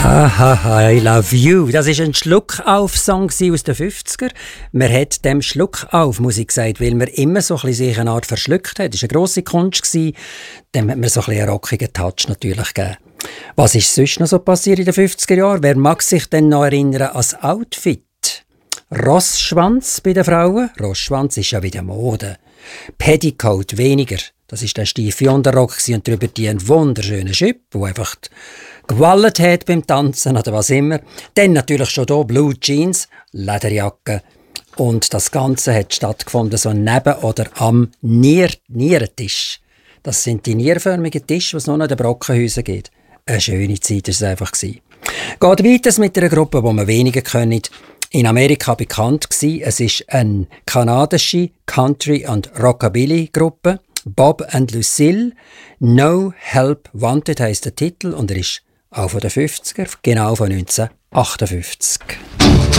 Aha, I love you. Das war ein Schluckauf-Song aus den 50er. Man hat dem Schluckauf-Musik gesagt, weil man immer so ein bisschen sich eine Art verschluckt hat. Das war eine grosse Kunst. Dem hat man so ein bisschen einen rockigen Touch natürlich gegeben. Was ist sonst noch so passiert in den 50er Jahren? Wer mag sich denn noch erinnern an das Outfit? Rossschwanz bei den Frauen. Rossschwanz ist ja wieder Mode. Petticoat weniger. Das war der steife Unterrock und darüber ein wunderschöner Schüpp, der einfach gewallt hat beim Tanzen oder was immer. Dann natürlich schon hier Blue Jeans, Lederjacke. Und das Ganze hat stattgefunden so neben oder am Nierentisch. Das sind die nierförmigen Tische, die es nur noch in den Brockenhäusern gibt. Eine schöne Zeit war es einfach. Geht weiter mit einer Gruppe, die man weniger können. In Amerika bekannt war. Es ist eine kanadische Country- und Rockabilly-Gruppe. Bob and Lucille. No Help Wanted heisst der Titel und er ist auch von den 50er, genau von 1958.